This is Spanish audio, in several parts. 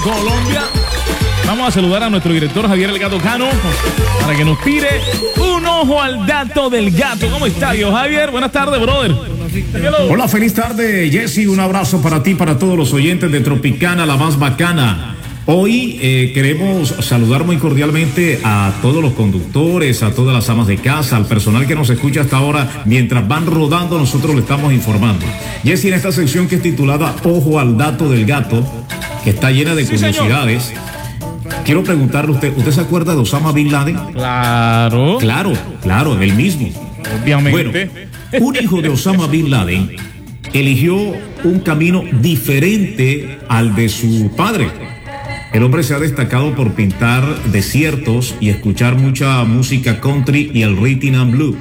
Colombia. Vamos a saludar a nuestro director Javier El Gato Cano para que nos tire un ojo al dato del gato. ¿Cómo está, yo, Javier? Buenas tardes, brother. Hola, feliz tarde, Jesse. Un abrazo para ti, para todos los oyentes de Tropicana, la más bacana. Hoy queremos saludar muy cordialmente a todos los conductores, a todas las amas de casa, al personal que nos escucha hasta ahora. Mientras van rodando, nosotros le estamos informando. Jesse, en esta sección que es titulada Ojo al dato del gato, que está llena de curiosidades, señor. Quiero preguntarle a usted, ¿se acuerda de Osama Bin Laden? Claro, el mismo. Obviamente. Bueno, un hijo de Osama Bin Laden eligió un camino diferente al de su padre. El hombre se ha destacado por pintar desiertos y escuchar mucha música country y el rhythm and blues.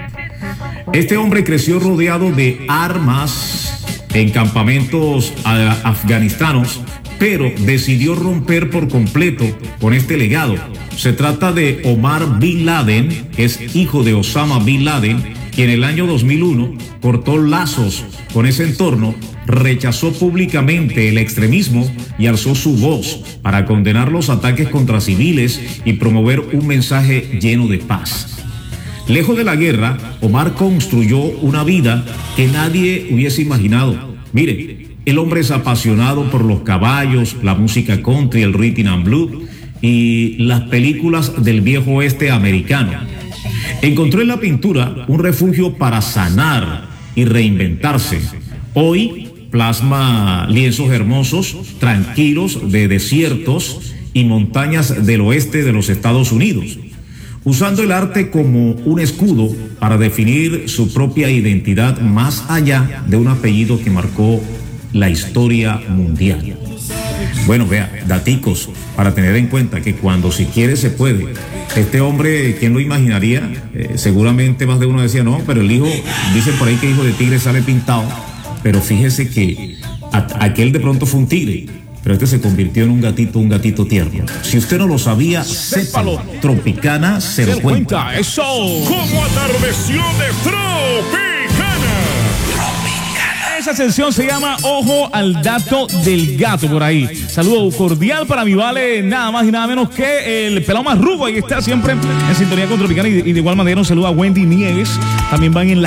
Este hombre creció rodeado de armas en campamentos afganistanos, pero decidió romper por completo con este legado. Se trata de Omar Bin Laden, que es hijo de Osama Bin Laden, quien en el año 2001 cortó lazos con ese entorno, rechazó públicamente el extremismo y alzó su voz para condenar los ataques contra civiles y promover un mensaje lleno de paz. Lejos de la guerra, Omar construyó una vida que nadie hubiese imaginado. Mire, el hombre es apasionado por los caballos, la música country, el rhythm and blues y las películas del viejo oeste americano. Encontró en la pintura un refugio para sanar y reinventarse. Hoy plasma lienzos hermosos, tranquilos, de desiertos y montañas del oeste de los Estados Unidos, usando el arte como un escudo para definir su propia identidad más allá de un apellido que marcó la historia mundial. Bueno, vea, daticos para tener en cuenta que cuando se quiere se puede. Este hombre, ¿quién lo imaginaría? Seguramente más de uno decía, no, pero el hijo, dicen por ahí que hijo de tigre sale pintado, pero fíjese que aquel de pronto fue un tigre, pero este se convirtió en un gatito tierno. Si usted no lo sabía, sépalo. Tropicana se lo cuenta. Eso. Como atardeció de Tropicana. Esa sección se llama Ojo al dato del gato por ahí. Saludo cordial para mi vale, nada más y nada menos que el pelado más rugo. Ahí está siempre en sintonía con Tropicana. Y de igual manera un saludo a Wendy Nieves. También van en la